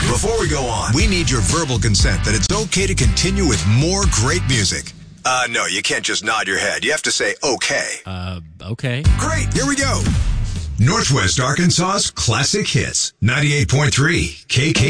Before we go on, we need your verbal consent that it's okay to continue with more great music. No, you can't just nod your head. You have to say okay. Okay. Great, here we go. Northwest Arkansas's Classic Hits, 98.3 KK.